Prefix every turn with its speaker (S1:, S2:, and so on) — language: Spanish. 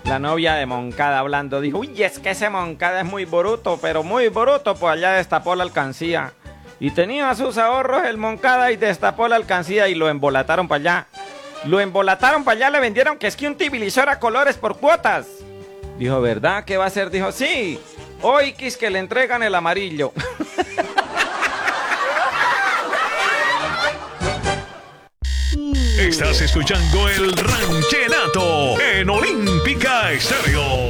S1: La novia de Moncada hablando dijo, uy, es que ese Moncada es muy bruto, pero muy bruto, pues allá destapó la alcancía. Y tenía sus ahorros el Moncada y destapó la alcancía y lo embolataron para allá. Lo embolataron para allá, le vendieron que es que un televisor a colores por cuotas. Dijo, ¿verdad? ¿Qué va a hacer? Dijo, sí, hoy quis que le entregan el amarillo.
S2: Estás escuchando el Ranchenato en Olímpica Estéreo.